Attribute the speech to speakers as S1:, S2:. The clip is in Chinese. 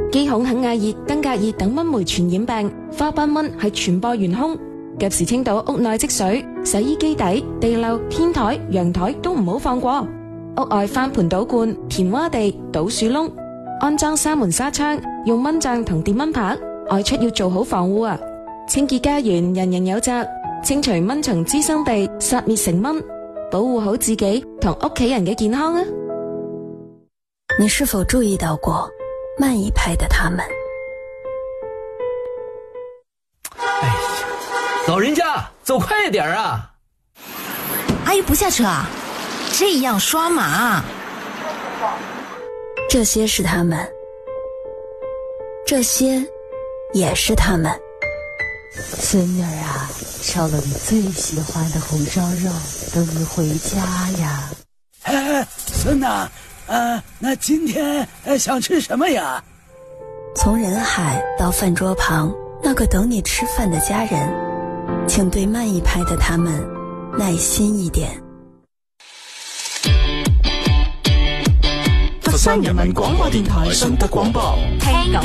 S1: 基孔肯亞熱、登革熱等蚊媒傳染病，花斑蚊係傳播元兇。及時清倒屋內積水，洗衣機底、地漏、天台、陽台都唔好放過。屋外翻盆倒罐、填窪地、倒樹窿，安裝紗門紗窗，用蚊帳同電蚊拍。外出要做好防護啊！清潔家園，人人有責，清除蚊蟲滋生地，殺滅成蚊，保護好自己同屋企人嘅健康啊！
S2: 你是否注意到過慢一拍的他們？
S3: 哎呀，老人家走快點啊！
S4: 阿姨不下車啊？這樣刷馬。
S2: 這些是他們，這些也是他們。
S5: 孫女兒啊，燒了你最喜歡的紅燒肉，等你回家呀。
S6: 孫吶，那今天想吃什麼呀？
S2: 從人海到飯桌旁，那個等你吃飯的家人，請對慢一拍的他們耐心一點。
S7: 佛山人民廣播電台順德廣播，聽